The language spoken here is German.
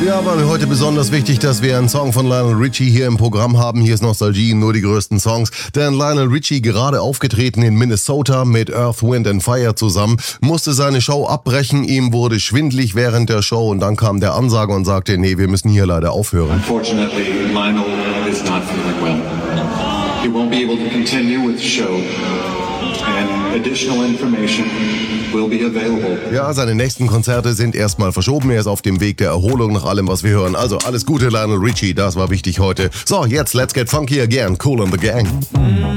Ja, weil heute besonders wichtig, dass wir einen Song von Lionel Richie hier im Programm haben. Hier ist Nostalgie, nur die größten Songs. Denn Lionel Richie, gerade aufgetreten in Minnesota mit Earth, Wind and Fire zusammen, musste seine Show abbrechen. Ihm wurde schwindelig während der Show und dann kam der Ansager und sagte, nee, wir müssen hier leider aufhören. Unfortunately, Lionel is not feeling well. He won't be able to continue with the show. And additional information will be available. Ja, seine nächsten Konzerte sind erstmal verschoben. Er ist auf dem Weg der Erholung nach allem, was wir hören. Also alles Gute, Lionel Richie, das war wichtig heute. So, jetzt Let's Get Funky Again, Kool and the Gang.